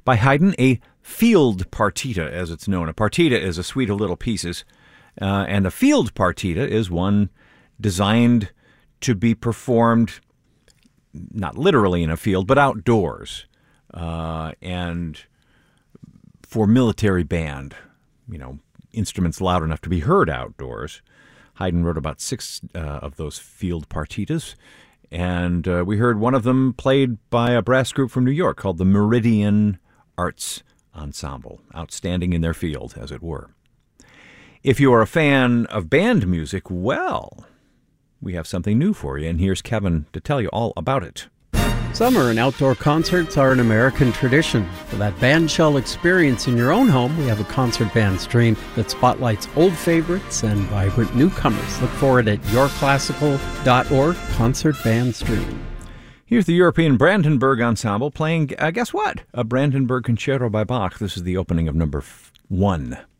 by Haydn, a field partita, as it's known. A partita is a suite of little pieces, and a field partita is one designed to be performed not literally in a field, but outdoors, and for military band, instruments loud enough to be heard outdoors. Haydn wrote about 6 of those field partitas, and we heard one of them played by a brass group from New York called the Meridian Arts Ensemble, outstanding in their field, as it were. If you are a fan of band music, well, we have something new for you, and here's Kevin to tell you all about it. Summer and outdoor concerts are an American tradition. For that bandshell experience in your own home, we have a concert band stream that spotlights old favorites and vibrant newcomers. Look for it at yourclassical.org, Concert Band Stream. Here's the European Brandenburg Ensemble playing, guess what? A Brandenburg Concerto by Bach. This is the opening of number 1.